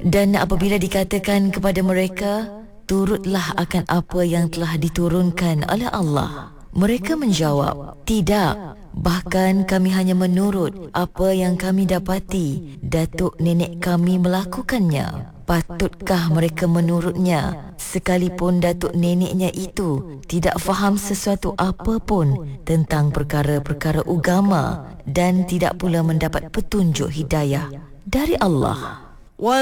Dan apabila dikatakan kepada mereka, turutlah akan apa yang telah diturunkan oleh Allah, mereka menjawab, tidak, bahkan kami hanya menurut apa yang kami dapati datuk nenek kami melakukannya. Patutkah mereka menurutnya sekalipun datuk neneknya itu tidak faham sesuatu apa pun tentang perkara-perkara agama dan tidak pula mendapat petunjuk hidayah dari Allah?